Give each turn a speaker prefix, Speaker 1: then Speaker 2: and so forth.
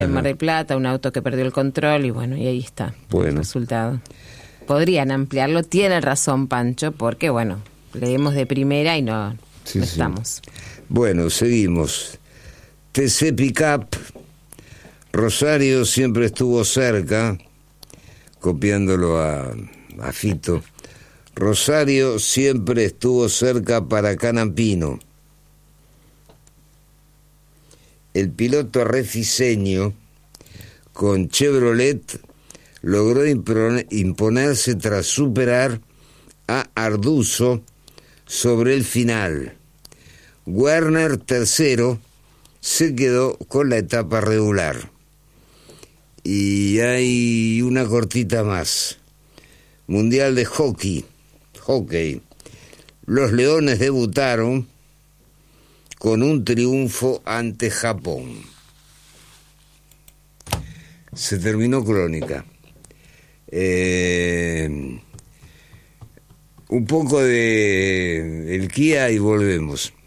Speaker 1: en Mar del Plata, un auto que perdió el control y bueno, y ahí está el resultado. Podrían ampliarlo, tiene razón Pancho, porque bueno, leemos de primera y no estamos.
Speaker 2: Bueno, seguimos. TC Pickup, Rosario siempre estuvo cerca, copiándolo a Fito. Rosario siempre estuvo cerca para Canampino. El piloto refiseño con Chevrolet logró imponerse tras superar a Arduzo sobre el final. Werner tercero se quedó con la etapa regular. Y hay una cortita más. Mundial de hockey. Los Leones debutaron con un triunfo ante Japón. Se terminó Crónica. Un poco de el Kia y volvemos.